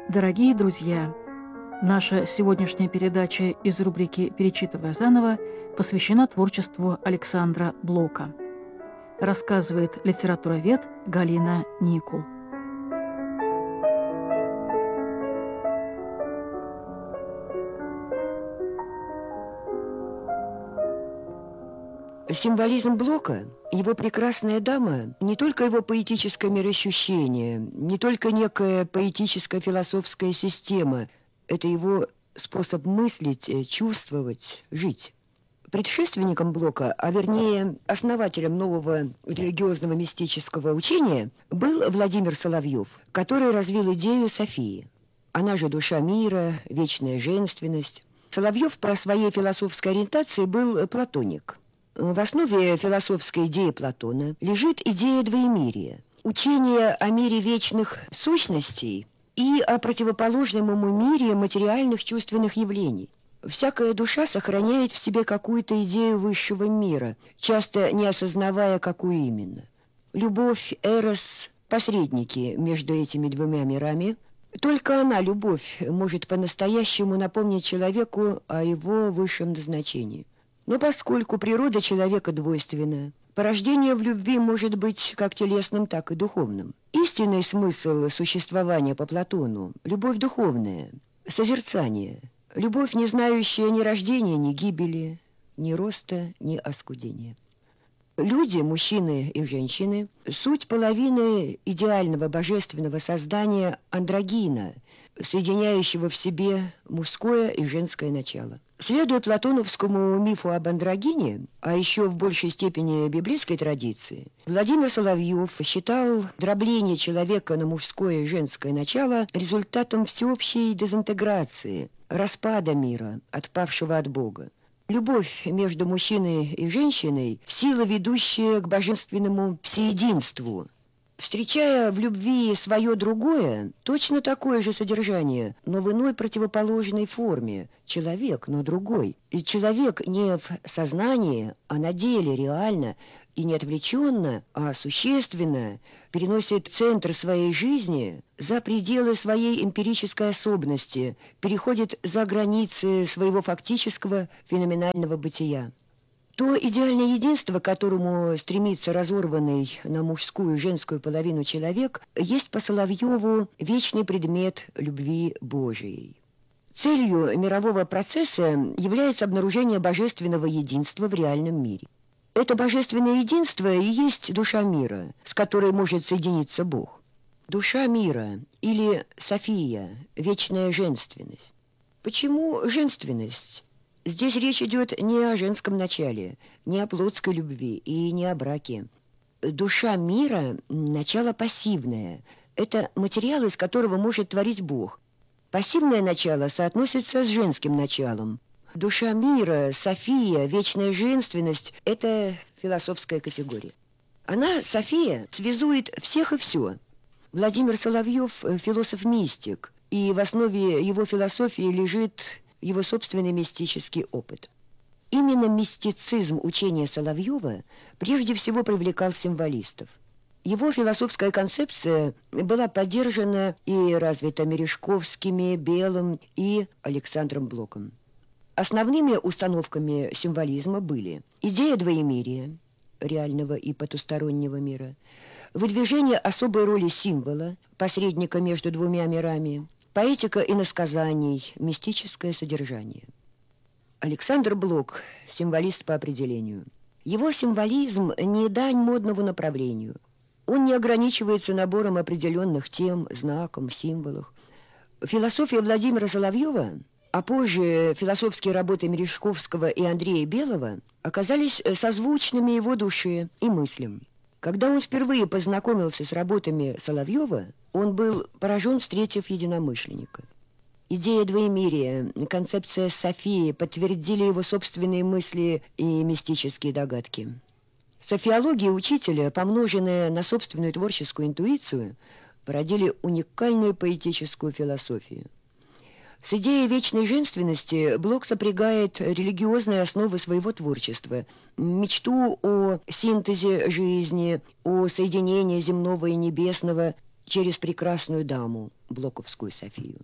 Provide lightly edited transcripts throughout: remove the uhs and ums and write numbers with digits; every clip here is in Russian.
Дорогие друзья, наша сегодняшняя передача из рубрики «Перечитывая заново» посвящена творчеству Александра Блока. Рассказывает литературовед Галина Никул. Символизм Блока, его прекрасная дама, не только его поэтическое мироощущение, не только некая поэтическая философская система, это его способ мыслить, чувствовать, жить. Предшественником Блока, а вернее основателем нового религиозного мистического учения, был Владимир Соловьев, который развил идею Софии. Она же душа мира, вечная женственность. Соловьев по своей философской ориентации был платоник. В основе философской идеи Платона лежит идея двоемирия, учение о мире вечных сущностей и о противоположном ему мире материальных чувственных явлений. Всякая душа сохраняет в себе какую-то идею высшего мира, часто не осознавая, какую именно. Любовь, эрос, посредники между этими двумя мирами. Только она, любовь, может по-настоящему напомнить человеку о его высшем назначении. Но поскольку природа человека двойственна, порождение в любви может быть как телесным, так и духовным. Истинный смысл существования по Платону – любовь духовная, созерцание, любовь, не знающая ни рождения, ни гибели, ни роста, ни оскудения. Люди, мужчины и женщины, суть половины идеального божественного создания андрогина, соединяющего в себе мужское и женское начало. Следуя платоновскому мифу об андрогине, а еще в большей степени библейской традиции, Владимир Соловьев считал дробление человека на мужское и женское начало результатом всеобщей дезинтеграции, распада мира, отпавшего от Бога. Любовь между мужчиной и женщиной – сила, ведущая к божественному всеединству. Встречая в любви свое другое, точно такое же содержание, но в иной противоположной форме. Человек, но другой. И человек не в сознании, а на деле, реально, и не отвлеченно, а существенно переносит центр своей жизни за пределы своей эмпирической особенности, переходит за границы своего фактического феноменального бытия. То идеальное единство, к которому стремится разорванный на мужскую и женскую половину человек, есть по Соловьеву вечный предмет любви Божией. Целью мирового процесса является обнаружение божественного единства в реальном мире. Это божественное единство и есть душа мира, с которой может соединиться Бог. Душа мира или София, вечная женственность. Почему женственность? Здесь речь идет не о женском начале, не о плотской любви и не о браке. Душа мира – начало пассивное. Это материал, из которого может творить Бог. Пассивное начало соотносится с женским началом. Душа мира, София, вечная женственность – это философская категория. Она, София, связует всех и все. Владимир Соловьев – философ-мистик, и в основе его философии лежит его собственный мистический опыт. Именно мистицизм учения Соловьева прежде всего привлекал символистов. Его философская концепция была поддержана и развита Мережковскими, Белым и Александром Блоком. Основными установками символизма были идея двоемирия, реального и потустороннего мира, выдвижение особой роли символа, посредника между двумя мирами, поэтика иносказаний, мистическое содержание. Александр Блок – символист по определению. Его символизм не дань модному направлению. Он не ограничивается набором определенных тем, знаков, символов. Философия Владимира Соловьева, а позже философские работы Мережковского и Андрея Белого оказались созвучными его душе и мыслям. Когда он впервые познакомился с работами Соловьева, он был поражен, встретив единомышленника. Идея двоемирия, концепция Софии подтвердили его собственные мысли и мистические догадки. Софиология учителя, помноженная на собственную творческую интуицию, породили уникальную поэтическую философию. С идеей вечной женственности Блок сопрягает религиозные основы своего творчества, мечту о синтезе жизни, о соединении земного и небесного, через прекрасную даму, блоковскую Софию.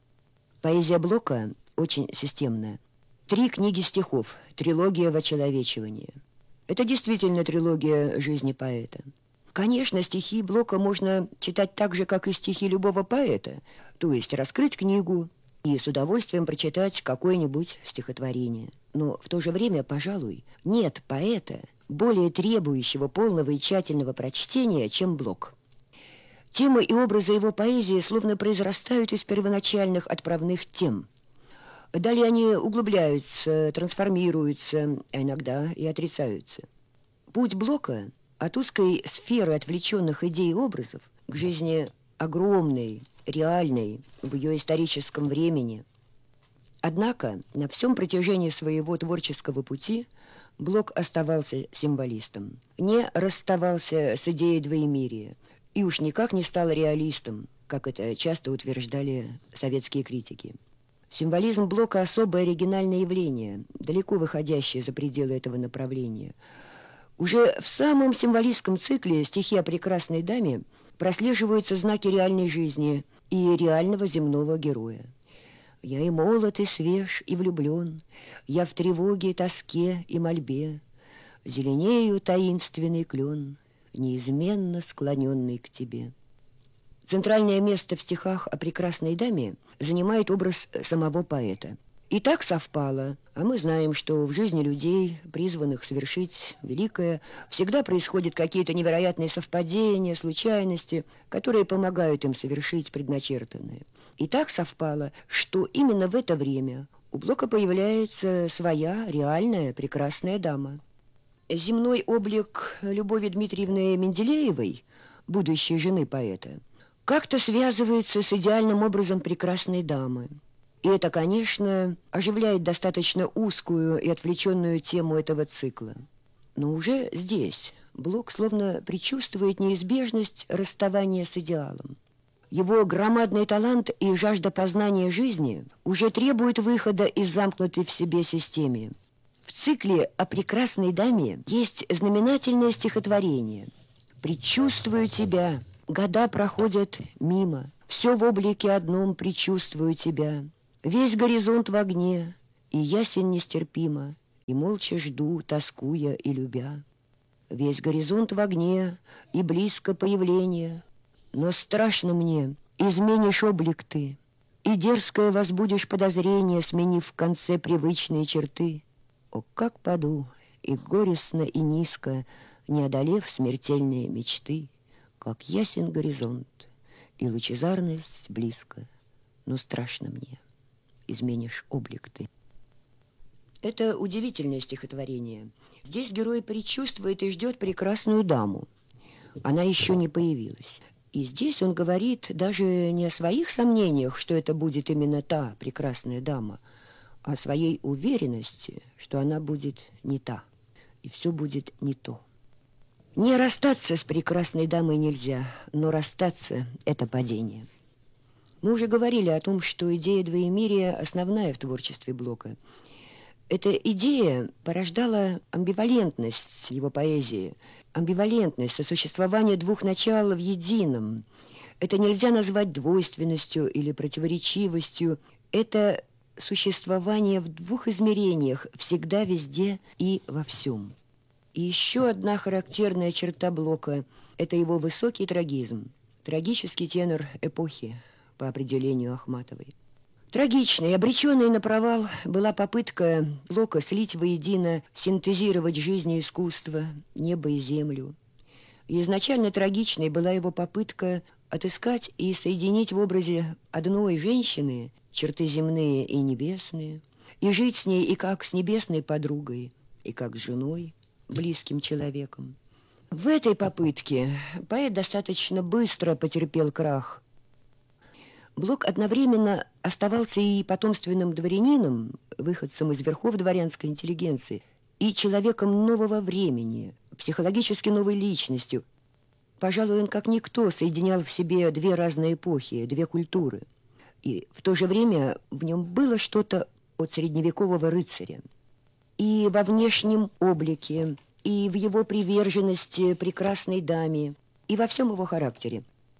Поэзия Блока очень системная. 3 книги стихов, трилогия вочеловечивания. Это действительно трилогия жизни поэта. Конечно, стихи Блока можно читать так же, как и стихи любого поэта, то есть раскрыть книгу и с удовольствием прочитать какое-нибудь стихотворение. Но в то же время, пожалуй, нет поэта, более требующего полного и тщательного прочтения, чем Блок. Темы и образы его поэзии словно произрастают из первоначальных отправных тем. Далее они углубляются, трансформируются, а иногда и отрицаются. Путь Блока от узкой сферы отвлеченных идей и образов к жизни огромной, реальной, в ее историческом времени. Однако на всем протяжении своего творческого пути Блок оставался символистом, не расставался с идеей двоемирия и уж никак не стал реалистом, как это часто утверждали советские критики. Символизм Блока — особое оригинальное явление, далеко выходящее за пределы этого направления. Уже в самом символистском цикле «Стихи о прекрасной даме» прослеживаются знаки реальной жизни и реального земного героя. «Я и молод, и свеж, и влюблен, я в тревоге, тоске и мольбе, зеленею таинственный клен, неизменно склоненный к тебе». Центральное место в стихах о прекрасной даме занимает образ самого поэта. И так совпало, а мы знаем, что в жизни людей, призванных совершить великое, всегда происходят какие-то невероятные совпадения, случайности, которые помогают им совершить предначертанное. И так совпало, что именно в это время у Блока появляется своя реальная прекрасная дама. Земной облик Любови Дмитриевны Менделеевой, будущей жены поэта, как-то связывается с идеальным образом прекрасной дамы. И это, конечно, оживляет достаточно узкую и отвлеченную тему этого цикла. Но уже здесь Блок словно предчувствует неизбежность расставания с идеалом. Его громадный талант и жажда познания жизни уже требуют выхода из замкнутой в себе системы. В цикле о прекрасной даме есть знаменательное стихотворение «Предчувствую тебя, года проходят мимо, все в облике одном предчувствую тебя». Весь горизонт в огне, и ясень нестерпимо, и молча жду, тоскуя и любя. Весь горизонт в огне, и близко появление, но страшно мне, изменишь облик ты, и дерзкое возбудишь подозрение, сменив в конце привычные черты. О, как паду, и горестно, и низко, не одолев смертельные мечты, как ясен горизонт, и лучезарность близко, но страшно мне. Изменишь облик ты. Это удивительное стихотворение. Здесь герой предчувствует и ждет прекрасную даму. Она еще не появилась. И здесь он говорит даже не о своих сомнениях, что это будет именно та прекрасная дама, а о своей уверенности, что она будет не та, и все будет не то. Не расстаться с прекрасной дамой нельзя, но расстаться — это падение. Мы уже говорили о том, что идея двоемирия основная в творчестве Блока. Эта идея порождала амбивалентность его поэзии, амбивалентность сосуществования двух начал в едином. Это нельзя назвать двойственностью или противоречивостью. Это существование в двух измерениях, всегда, везде и во всем. И еще одна характерная черта Блока – это его высокий трагизм, трагический тенор эпохи, по определению Ахматовой. Трагичной, обреченной на провал была попытка Блока слить воедино, синтезировать жизнь и искусство, небо и землю. И изначально трагичной была его попытка отыскать и соединить в образе одной женщины черты земные и небесные, и жить с ней и как с небесной подругой, и как с женой, близким человеком. В этой попытке поэт достаточно быстро потерпел крах. Блок одновременно оставался и потомственным дворянином, выходцем из верхов дворянской интеллигенции, и человеком нового времени, психологически новой личностью. Пожалуй, он как никто соединял в себе две разные эпохи, две культуры. И в то же время в нем было что-то от средневекового рыцаря. И во внешнем облике, и в его приверженности прекрасной даме, и во всем его характере.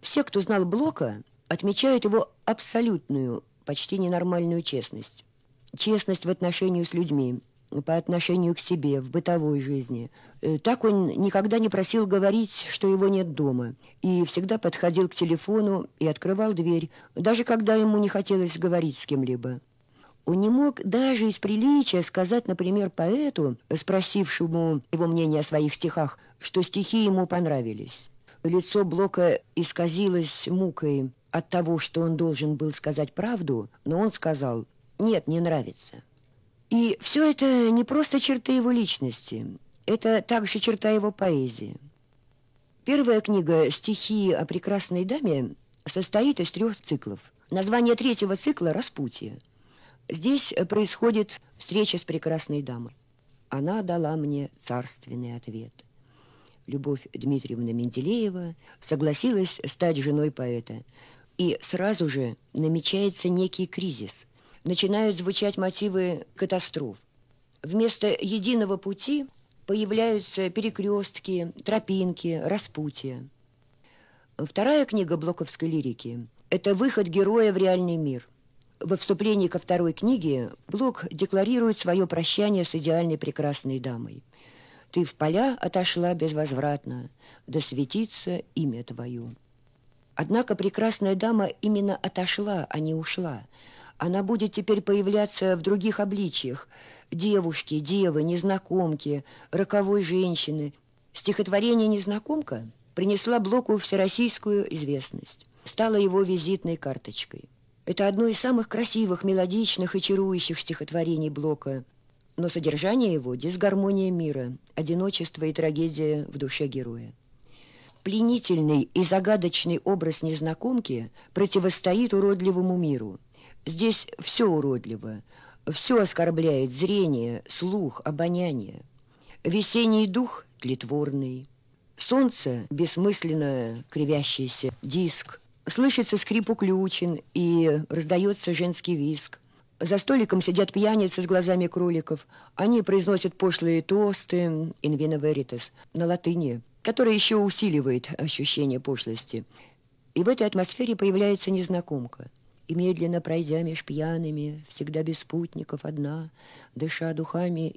Все, кто знал Блока, отмечают его абсолютную, почти ненормальную честность. Честность в отношении с людьми, по отношению к себе, в бытовой жизни. Так он никогда не просил говорить, что его нет дома, и всегда подходил к телефону и открывал дверь, даже когда ему не хотелось говорить с кем-либо. Он не мог даже из приличия сказать, например, поэту, спросившему его мнение о своих стихах, что стихи ему понравились. Лицо Блока исказилось мукой от того, что он должен был сказать правду, но он сказал: «Нет, не нравится». И все это не просто черты его личности, это также черта его поэзии. Первая книга «Стихи о прекрасной даме» состоит из 3 циклов. Название 3-го цикла «Распутье». Здесь происходит встреча с прекрасной дамой. Она дала мне царственный ответ. Любовь Дмитриевна Менделеева согласилась стать женой поэта. И сразу же намечается некий кризис. Начинают звучать мотивы катастроф. Вместо единого пути появляются перекрестки, тропинки, распутья. Вторая книга блоковской лирики – это выход героя в реальный мир. Во вступлении ко второй книге Блок декларирует свое прощание с идеальной прекрасной дамой. «Ты в поля отошла безвозвратно, да светится имя твое». Однако прекрасная дама именно отошла, а не ушла. Она будет теперь появляться в других обличиях: девушки, девы, незнакомки, роковой женщины. Стихотворение «Незнакомка» принесла Блоку всероссийскую известность, стала его визитной карточкой. Это одно из самых красивых, мелодичных и чарующих стихотворений Блока, но содержание его — дисгармония мира, одиночество и трагедия в душе героя. Пленительный и загадочный образ незнакомки противостоит уродливому миру. Здесь все уродливо, все оскорбляет зрение, слух, обоняние. Весенний дух тлетворный, солнце бессмысленно кривящийся диск, слышится скрип уключен и раздается женский визг. За столиком сидят пьяницы с глазами кроликов. Они произносят пошлые тосты «in vino veritas» на латыни, которая еще усиливает ощущение пошлости. И в этой атмосфере появляется незнакомка. И медленно пройдя меж пьяными, всегда без спутников одна, дыша духами